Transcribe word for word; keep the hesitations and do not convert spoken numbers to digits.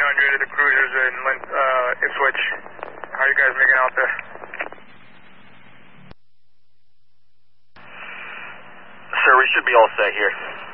hundred to the cruisers in uh, Ipswich. How are you guys making out there? Sir, we should be all set here.